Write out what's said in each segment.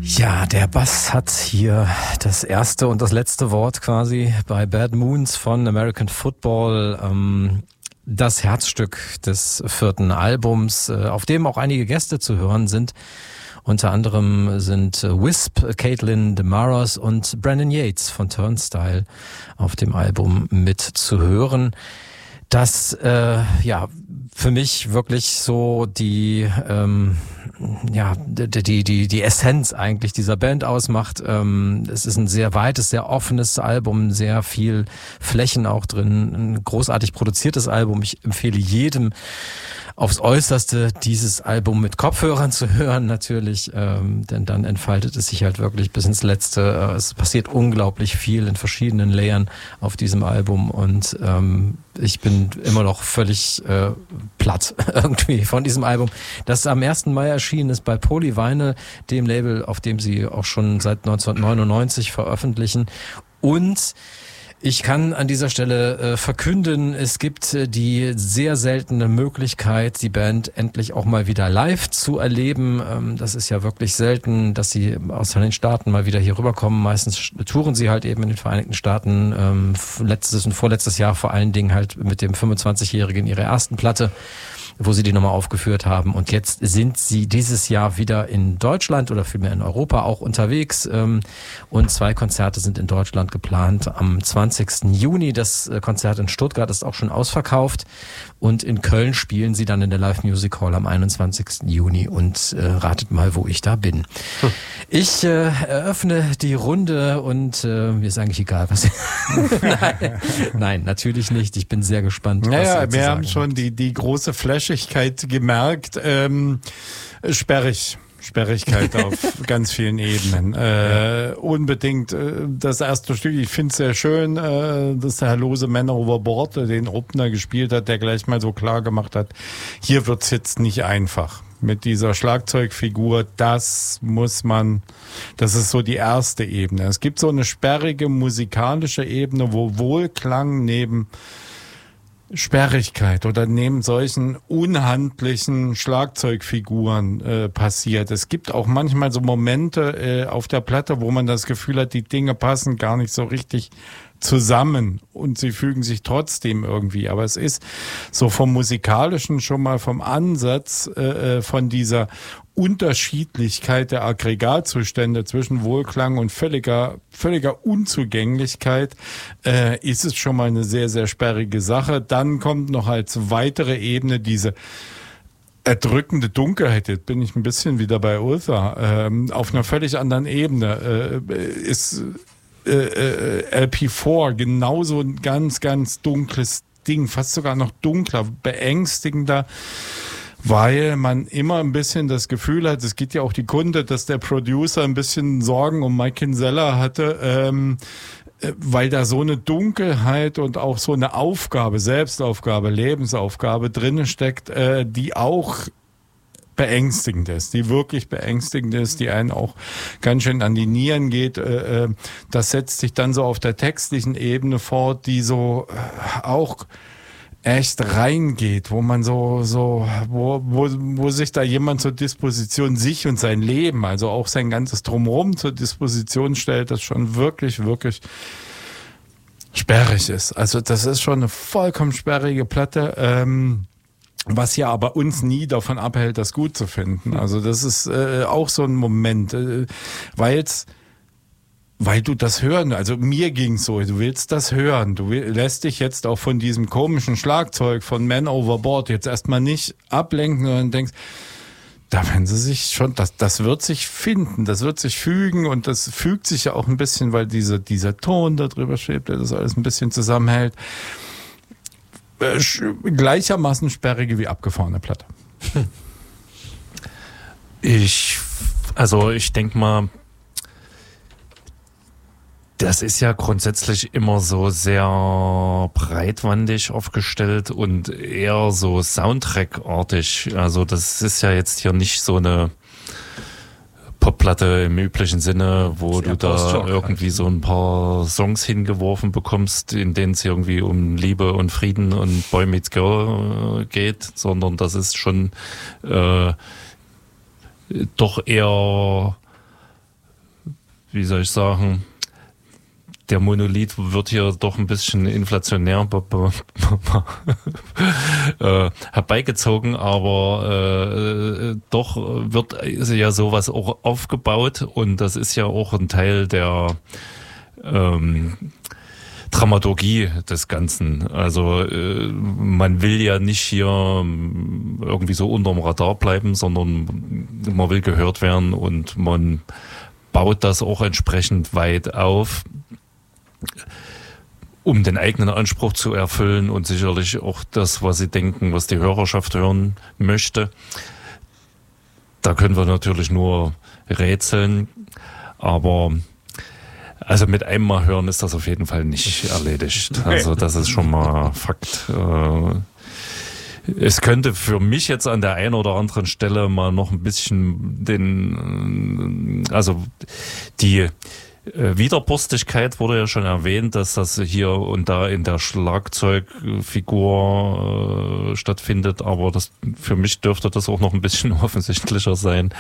Ja, der Bass hat hier das erste und das letzte Wort quasi bei Bad Moons von American Football. Das Herzstück des 4. Albums, auf dem auch einige Gäste zu hören sind. Unter anderem sind Wisp, Caitlin DeMaros und Brandon Yates von Turnstile auf dem Album mit zu hören. Das für mich wirklich so die Essenz eigentlich dieser Band ausmacht. Es ist ein sehr weites, sehr offenes Album, sehr viel Flächen auch drin, ein großartig produziertes Album. Ich empfehle jedem aufs Äußerste dieses Album mit Kopfhörern zu hören natürlich, denn dann entfaltet es sich halt wirklich bis ins Letzte. Es passiert unglaublich viel in verschiedenen Layern auf diesem Album und ich bin immer noch völlig platt irgendwie von diesem Album, das am 1. Mai erschienen ist bei Polyvinyl, dem Label, auf dem sie auch schon seit 1999 veröffentlichen. Und ich kann an dieser Stelle verkünden, es gibt die sehr seltene Möglichkeit, die Band endlich auch mal wieder live zu erleben. Das ist ja wirklich selten, dass sie aus den Staaten mal wieder hier rüberkommen. Meistens touren sie halt eben in den Vereinigten Staaten. Letztes und vorletztes Jahr vor allen Dingen halt mit dem 25-Jährigen ihrer ersten Platte, wo sie die nochmal aufgeführt haben. Und jetzt sind sie dieses Jahr wieder in Deutschland oder vielmehr in Europa auch unterwegs. Und 2 Konzerte sind in Deutschland geplant. Am 20. Juni, das Konzert in Stuttgart ist auch schon ausverkauft. Und in Köln spielen sie dann in der Live Music Hall am 21. Juni. Und ratet mal, wo ich da bin. Ich eröffne die Runde und mir ist eigentlich egal, was... Nein, natürlich nicht. Ich bin sehr gespannt. Naja, wir haben schon die große Fläschigkeit gemerkt. Sperrigkeit auf ganz vielen Ebenen. Unbedingt das erste Stück, ich finde es sehr schön, dass der Herr Lose Man Overboard den Opener gespielt hat, der gleich mal so klar gemacht hat, hier wird's jetzt nicht einfach. Mit dieser Schlagzeugfigur, das ist so die erste Ebene. Es gibt so eine sperrige musikalische Ebene, wo Wohlklang neben Sperrigkeit oder neben solchen unhandlichen Schlagzeugfiguren passiert. Es gibt auch manchmal so Momente auf der Platte, wo man das Gefühl hat, die Dinge passen gar nicht so richtig zusammen und sie fügen sich trotzdem irgendwie. Aber es ist so vom Musikalischen schon mal vom Ansatz von dieser Unterschiedlichkeit der Aggregatzustände zwischen Wohlklang und völliger Unzugänglichkeit ist es schon mal eine sehr, sehr sperrige Sache. Dann kommt noch als weitere Ebene diese erdrückende Dunkelheit. Jetzt bin ich ein bisschen wieder bei Ultha. Auf einer völlig anderen Ebene ist LP4 genauso ein ganz, ganz dunkles Ding, fast sogar noch dunkler, beängstigender, weil man immer ein bisschen das Gefühl hat, es geht ja auch die Kunde, dass der Producer ein bisschen Sorgen um Mike Kinsella hatte, weil da so eine Dunkelheit und auch so eine Aufgabe, Selbstaufgabe, Lebensaufgabe drinne steckt, die auch beängstigend ist, die wirklich beängstigend ist, die einen auch ganz schön an die Nieren geht. Das setzt sich dann so auf der textlichen Ebene fort, die so auch echt reingeht, wo man wo sich da jemand zur Disposition sich und sein Leben, also auch sein ganzes Drumherum zur Disposition stellt, das schon wirklich, wirklich sperrig ist. Also das ist schon eine vollkommen sperrige Platte, was ja aber uns nie davon abhält, das gut zu finden. Also das ist auch so ein Moment, weil du das hören, also mir ging's so, du willst das hören, du lässt dich jetzt auch von diesem komischen Schlagzeug von Man Overboard jetzt erstmal nicht ablenken, sondern denkst, da werden sie sich schon, das wird sich finden, das wird sich fügen und das fügt sich ja auch ein bisschen, weil dieser Ton da drüber schwebt, der das alles ein bisschen zusammenhält. Gleichermaßen sperrige wie abgefahrene Platte. Ich denke mal, das ist ja grundsätzlich immer so sehr breitwandig aufgestellt und eher so Soundtrack-artig. Also das ist ja jetzt hier nicht so eine Popplatte im üblichen Sinne, wo du da irgendwie so ein paar Songs hingeworfen bekommst, in denen es irgendwie um Liebe und Frieden und Boy Meets Girl geht, sondern das ist schon doch eher wie soll ich sagen, der Monolith wird hier doch ein bisschen inflationär herbeigezogen, aber doch wird ja sowas auch aufgebaut und das ist ja auch ein Teil der Dramaturgie des Ganzen. Also man will ja nicht hier irgendwie so unterm Radar bleiben, sondern man will gehört werden und man baut das auch entsprechend weit auf, um den eigenen Anspruch zu erfüllen und sicherlich auch das, was sie denken, was die Hörerschaft hören möchte. Da können wir natürlich nur rätseln, aber also mit einem Mal hören ist das auf jeden Fall nicht erledigt. Also das ist schon mal Fakt. Es könnte für mich jetzt an der einen oder anderen Stelle mal noch ein bisschen die Widerborstigkeit wurde ja schon erwähnt, dass das hier und da in der Schlagzeugfigur stattfindet, aber das für mich dürfte das auch noch ein bisschen offensichtlicher sein.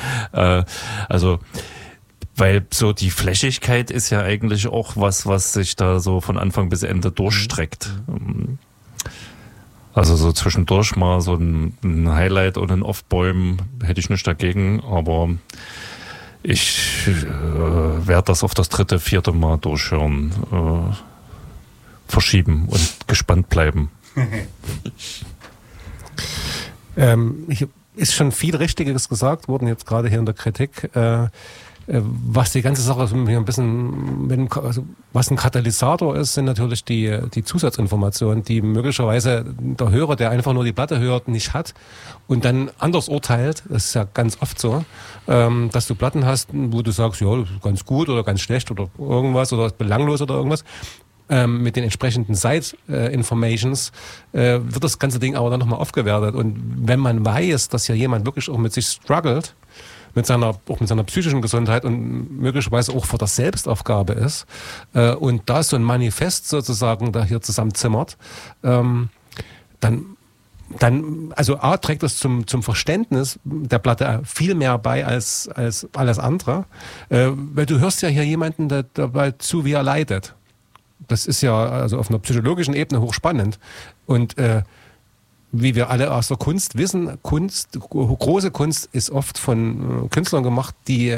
Weil so die Flächigkeit ist ja eigentlich auch was sich da so von Anfang bis Ende durchstreckt. Also so zwischendurch mal so ein Highlight und ein Off-Bäum hätte ich nicht dagegen, aber ich werde das auf das 3., 4. Mal durchhören, verschieben und gespannt bleiben. Ist schon viel Richtiges gesagt worden, jetzt gerade hier in der Kritik. Was die ganze Sache ein bisschen, was ein Katalysator ist, sind natürlich die Zusatzinformationen, die möglicherweise der Hörer, der einfach nur die Platte hört, nicht hat und dann anders urteilt. Das ist ja ganz oft so, dass du Platten hast, wo du sagst, ja, ganz gut oder ganz schlecht oder irgendwas oder belanglos oder irgendwas. Mit den entsprechenden Side-Informations wird das ganze Ding aber dann nochmal aufgewertet. Und wenn man weiß, dass ja jemand wirklich auch mit sich struggelt, mit seiner psychischen Gesundheit und möglicherweise auch vor der Selbstaufgabe ist und da so ein Manifest sozusagen da hier zusammenzimmert, dann also A, trägt das zum Verständnis der Platte viel mehr bei als alles andere, weil du hörst ja hier jemanden dabei zu, wie er leidet. Das ist ja also auf einer psychologischen Ebene hochspannend und wie wir alle aus der Kunst wissen, große Kunst ist oft von Künstlern gemacht, die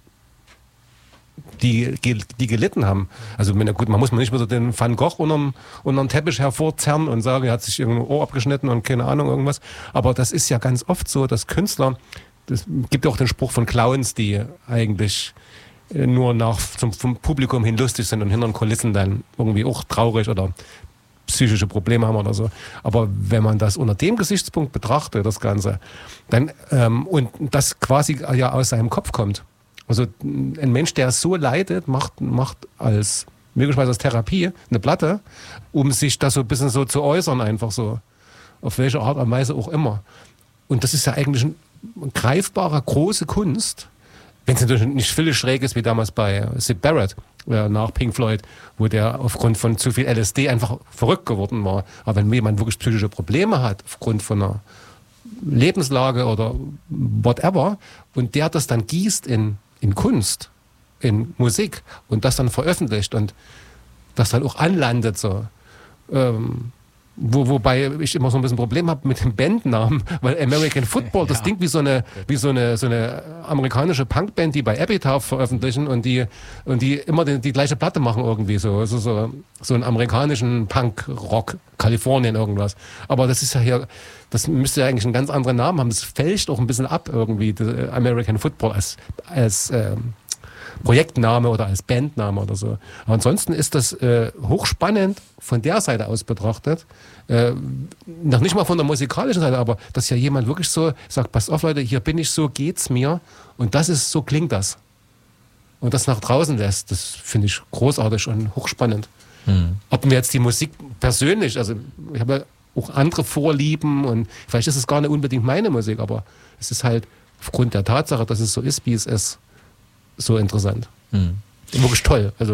gelitten haben. Also man muss nicht wieder den Van Gogh unterm Teppich hervorzerren und sagen, er hat sich irgendein Ohr abgeschnitten und keine Ahnung irgendwas. Aber das ist ja ganz oft so, dass Künstler, das gibt ja auch den Spruch von Clowns, die eigentlich nur vom Publikum hin lustig sind und hinter den Kulissen dann irgendwie auch traurig oder psychische Probleme haben oder so. Aber wenn man das unter dem Gesichtspunkt betrachtet, das Ganze, dann und das quasi ja aus seinem Kopf kommt. Also ein Mensch, der so leidet, macht möglicherweise als Therapie eine Platte, um sich das so ein bisschen so zu äußern, einfach so. Auf welche Art und Weise auch immer. Und das ist ja eigentlich eine greifbare, große Kunst, wenn es natürlich nicht völlig schräg ist, wie damals bei Syd Barrett nach Pink Floyd, wo der aufgrund von zu viel LSD einfach verrückt geworden war. Aber wenn jemand wirklich psychische Probleme hat, aufgrund von einer Lebenslage oder whatever, und der das dann gießt in Kunst, in Musik und das dann veröffentlicht und das dann auch anlandet, so, wobei ich immer so ein bisschen Problem habe mit dem Bandnamen, weil American Football, das klingt wie so eine amerikanische Punkband, die bei Epitaph veröffentlichen und die immer die gleiche Platte machen irgendwie so einen amerikanischen Punk-Rock, Kalifornien irgendwas. Aber das ist ja hier, das müsste ja eigentlich einen ganz anderen Namen haben. Das fälscht auch ein bisschen ab irgendwie, American Football als Projektname oder als Bandname oder so. Aber ansonsten ist das hochspannend von der Seite aus betrachtet. Noch nicht mal von der musikalischen Seite, aber dass ja jemand wirklich so sagt, passt auf Leute, hier bin ich, so geht's mir und das ist, so klingt das. Und das nach draußen lässt, das finde ich großartig und hochspannend. Ob mir jetzt die Musik persönlich, also ich habe ja auch andere Vorlieben und vielleicht ist es gar nicht unbedingt meine Musik, aber es ist halt aufgrund der Tatsache, dass es so ist, wie es ist, so interessant. Wirklich toll. Also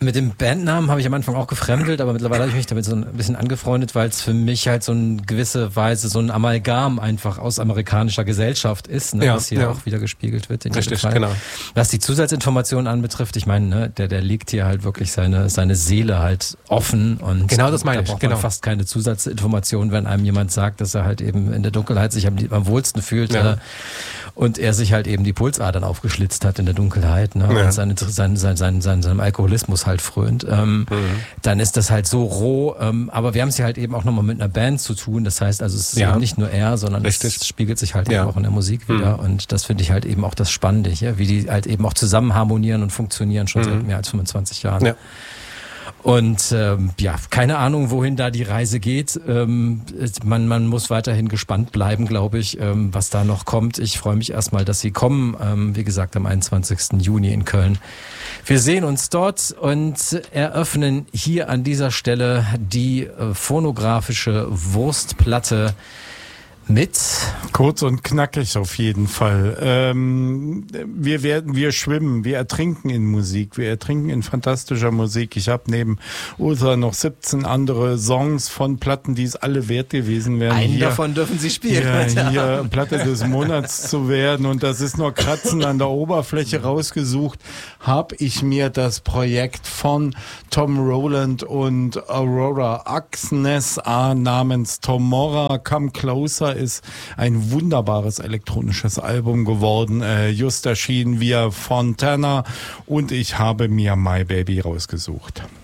Mit dem Bandnamen habe ich am Anfang auch gefremdelt, aber mittlerweile habe ich mich damit so ein bisschen angefreundet, weil es für mich halt so eine gewisse Weise so ein Amalgam einfach aus amerikanischer Gesellschaft ist, ne, was hier auch wieder gespiegelt wird. Richtig, genau. Was die Zusatzinformationen anbetrifft, ich meine, ne, der legt hier halt wirklich seine Seele halt offen und genau das meine da braucht man fast keine Zusatzinformationen, wenn einem jemand sagt, dass er halt eben in der Dunkelheit sich am wohlsten fühlt und er sich halt eben die Pulsadern aufgeschlitzt hat in der Dunkelheit, ne, und seinem Alkoholismus halt frönt, dann ist das halt so roh, aber wir haben es ja halt eben auch nochmal mit einer Band zu tun, das heißt also es ist eben nicht nur er, sondern es spiegelt sich halt eben auch in der Musik wieder und das finde ich halt eben auch das Spannende hier, wie die halt eben auch zusammen harmonieren und funktionieren schon seit mehr als 25 Jahren. Ja. Und keine Ahnung, wohin da die Reise geht. Man muss weiterhin gespannt bleiben, glaube ich, was da noch kommt. Ich freue mich erstmal, dass sie kommen. Wie gesagt, am 21. Juni in Köln. Wir sehen uns dort und eröffnen hier an dieser Stelle die phonographische Wurstplatte mit kurz und knackig auf jeden Fall. Wir schwimmen, wir ertrinken in Musik, wir ertrinken in fantastischer Musik. Ich habe neben Ultra noch 17 andere Songs von Platten, die es alle wert gewesen wären. Einen davon dürfen Sie spielen. Hier Platte des Monats zu werden und das ist nur Kratzen an der Oberfläche rausgesucht, habe ich mir das Projekt von Tom Rowland und Aurora Axnes namens Tomorrow Come Closer ist ein wunderbares elektronisches Album geworden, just erschienen via Fontana und ich habe mir My Baby rausgesucht.